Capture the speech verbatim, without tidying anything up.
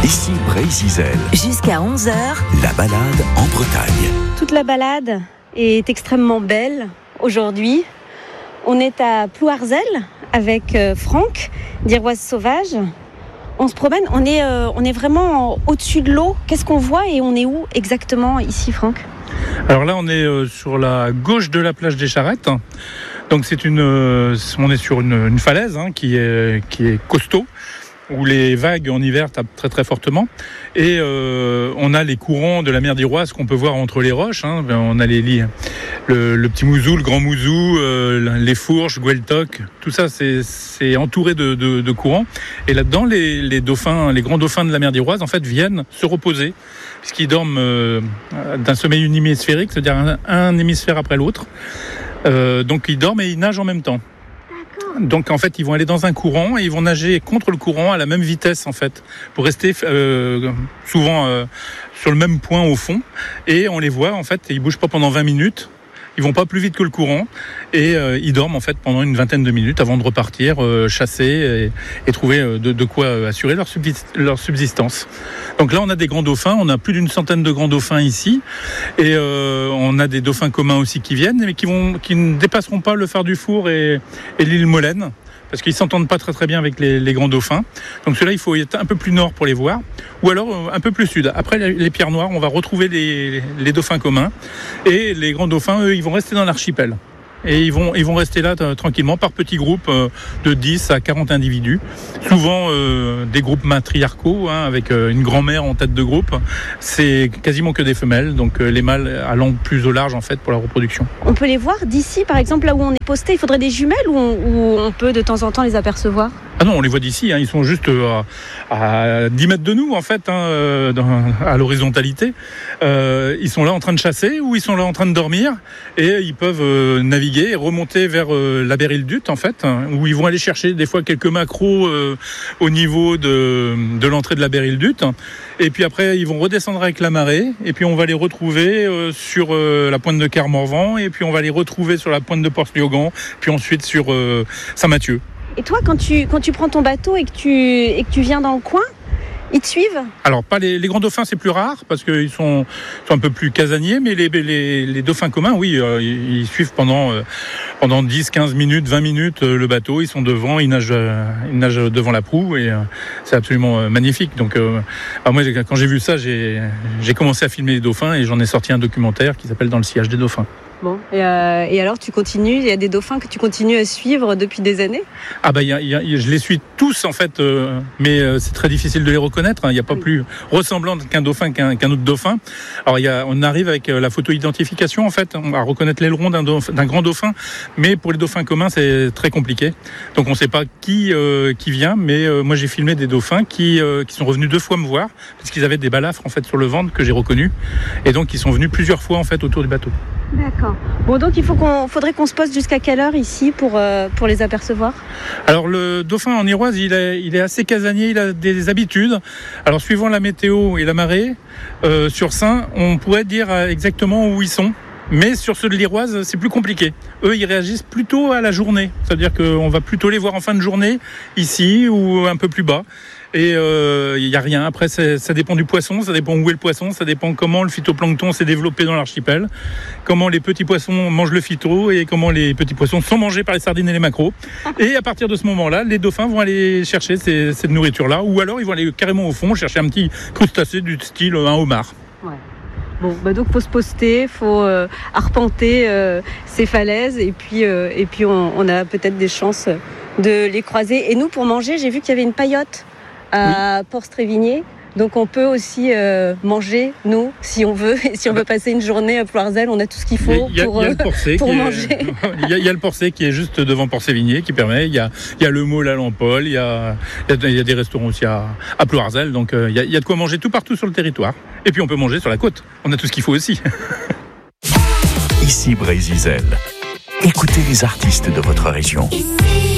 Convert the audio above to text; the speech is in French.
Ici Brézizel. Jusqu'à onze heures. La balade en Bretagne. Toute la balade est extrêmement belle aujourd'hui. On est à Plouarzel avec Franck d'Iroise Sauvage. On se promène, on est, euh, on est vraiment au-dessus de l'eau. Qu'est-ce qu'on voit et on est où exactement ici, Franck ? Alors là, on est euh, sur la gauche de la plage des Charrettes. Donc c'est une, euh, on est sur une, une falaise hein, qui est, qui est costaud, où les vagues en hiver tapent très très fortement. Et euh, on a les courants de la mer d'Iroise qu'on peut voir entre les roches. Hein. On a les lits, le, le petit Mouzou, le grand Mouzou, euh, les Fourches, Gueltoc, tout ça c'est, c'est entouré de, de, de courants. Et là-dedans, les, les dauphins, les grands dauphins de la mer d'Iroise, en fait, viennent se reposer, puisqu'ils dorment euh, d'un sommeil unihémisphérique, c'est-à-dire un, un hémisphère après l'autre. Euh, donc ils dorment et ils nagent en même temps. Donc en fait ils vont aller dans un courant et ils vont nager contre le courant à la même vitesse en fait pour rester euh, souvent euh, sur le même point au fond, et on les voit en fait, ils bougent pas pendant vingt minutes. Ils vont pas plus vite que le courant et euh, ils dorment en fait pendant une vingtaine de minutes avant de repartir euh, chasser et, et trouver euh, de, de quoi assurer leur, subsist- leur subsistance. Donc là on a des grands dauphins, on a plus d'une centaine de grands dauphins ici et euh, on a des dauphins communs aussi qui viennent mais qui vont qui ne dépasseront pas le phare du Four et, et l'île Molène, parce qu'ils s'entendent pas très très bien avec les, les grands dauphins. Donc ceux-là, il faut être un peu plus nord pour les voir, ou alors un peu plus sud. Après les pierres noires, on va retrouver les, les dauphins communs, et les grands dauphins, eux, ils vont rester dans l'archipel. Et ils vont, ils vont rester là t- tranquillement par petits groupes euh, de dix à quarante individus. Souvent euh, des groupes matriarcaux, hein, avec euh, une grand-mère en tête de groupe. C'est quasiment que des femelles, donc euh, les mâles allant plus au large en fait pour la reproduction. On peut les voir d'ici, par exemple, là où on est posté. Il faudrait des jumelles ou on, ou on peut de temps en temps les apercevoir ? Ah non, on les voit d'ici, hein, ils sont juste à, à dix mètres de nous en fait, hein, dans, à l'horizontalité. Euh, ils sont là en train de chasser ou ils sont là en train de dormir, et ils peuvent euh, naviguer et remonter vers euh, la Berrill-Dut en fait, hein, où ils vont aller chercher des fois quelques maquereaux euh, au niveau de, de l'entrée de la Berrill-Dut. Et puis après, ils vont redescendre avec la marée, et puis on va les retrouver euh, sur euh, la pointe de Carmorvan, et puis on va les retrouver sur la pointe de Port-Liogan, puis ensuite sur euh, Saint-Mathieu. Et toi, quand tu, quand tu prends ton bateau et que tu, et que tu viens dans le coin, ils te suivent ? Alors, pas les, les grands dauphins, c'est plus rare, parce qu'ils sont, sont un peu plus casaniers, mais les, les, les dauphins communs, oui, euh, ils, ils suivent pendant, euh, pendant dix, quinze minutes, vingt minutes euh, le bateau, ils sont devant, ils nagent, euh, ils nagent devant la proue, et euh, c'est absolument euh, magnifique. Donc, euh, alors moi, quand j'ai vu ça, j'ai, j'ai commencé à filmer les dauphins, et j'en ai sorti un documentaire qui s'appelle Dans le sillage des dauphins. Bon, et, euh, et alors tu continues, il y a des dauphins que tu continues à suivre depuis des années ? Ah bah y a, y a, je les suis tous en fait, euh, mais euh, c'est très difficile de les reconnaître. Il hein, n'y a pas oui. plus ressemblant qu'un dauphin qu'un, qu'un autre dauphin. Alors y a, on arrive avec euh, la photo-identification en fait, on va reconnaître l'aileron d'un, dauphin, d'un grand dauphin, mais pour les dauphins communs c'est très compliqué. Donc on ne sait pas qui euh, qui vient, mais euh, moi j'ai filmé des dauphins qui euh, qui sont revenus deux fois me voir parce qu'ils avaient des balafres en fait sur le ventre que j'ai reconnus, et donc ils sont venus plusieurs fois en fait autour du bateau. D'accord. Bon, donc il faut qu'on, faudrait qu'on se poste jusqu'à quelle heure ici pour, euh, pour les apercevoir ? Alors le dauphin en Iroise, il est, il est assez casanier, il a des habitudes. Alors suivant la météo et la marée, euh, sur Saint, on pourrait dire exactement où ils sont. Mais sur ceux de l'Iroise, c'est plus compliqué. Eux, ils réagissent plutôt à la journée. C'est-à-dire qu'on va plutôt les voir en fin de journée, ici ou un peu plus bas. Et il euh, n'y a rien. Après, ça dépend du poisson, ça dépend où est le poisson, ça dépend comment le phytoplancton s'est développé dans l'archipel, comment les petits poissons mangent le phyto et comment les petits poissons sont mangés par les sardines et les maquereaux. Et à partir de ce moment-là, les dauphins vont aller chercher ces, cette nourriture-là, ou alors ils vont aller carrément au fond chercher un petit crustacé du style un homard. Ouais. Bon, bah donc faut se poster, faut euh, arpenter euh, ces falaises, et puis euh, et puis on, on a peut-être des chances de les croiser. Et nous, pour manger, j'ai vu qu'il y avait une paillote à oui. Port-Strévigné. Donc on peut aussi euh, manger, nous, si on veut. Et si on veut passer une journée à Plouarzel, on a tout ce qu'il faut y a, pour, y a le Porcé pour qui manger. Il y, y a le Porcé qui est juste devant Port-Sévigné, qui permet. Il y a, y a le Môle à Lampol, il y a, y, a, y a des restaurants aussi à, à Plouarzel. Donc il euh, y, y a de quoi manger tout partout sur le territoire. Et puis on peut manger sur la côte. On a tout ce qu'il faut aussi. Ici Brézizel. Écoutez les artistes de votre région.